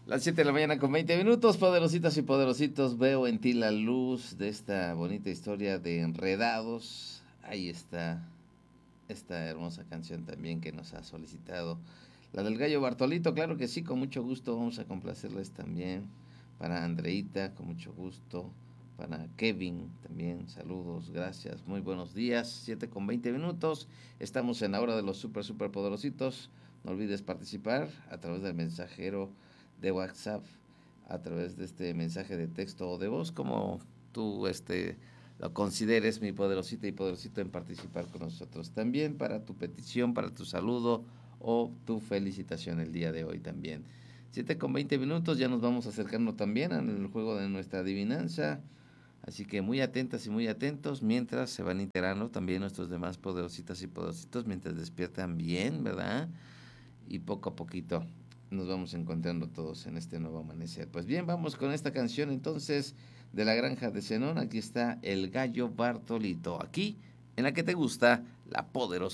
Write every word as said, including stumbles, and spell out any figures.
Las siete de la mañana con veinte minutos, poderositas y poderositos, veo en ti la luz de esta bonita historia de Enredados. Ahí está esta hermosa canción también que nos ha solicitado la del Gallo Bartolito, claro que sí, con mucho gusto vamos a complacerles también. Para Andreita, con mucho gusto. Para Kevin también, saludos, gracias, muy buenos días. siete con veinte minutos, estamos en la hora de los super, super poderositos. No olvides participar a través del mensajero de WhatsApp, a través de este mensaje de texto o de voz, como tú este, lo consideres, mi poderosita y poderosito, en participar con nosotros. También para tu petición, para tu saludo o tu felicitación el día de hoy también. siete con veinte minutos, ya nos vamos acercando también al juego de nuestra adivinanza. Así que muy atentas y muy atentos mientras se van integrando también nuestros demás poderositas y poderositos, mientras despiertan bien, ¿verdad? Y poco a poquito nos vamos encontrando todos en este nuevo amanecer. Pues bien, vamos con esta canción entonces de la granja de Zenón. Aquí está el Gallo Bartolito, aquí en la que te gusta, la poderosa.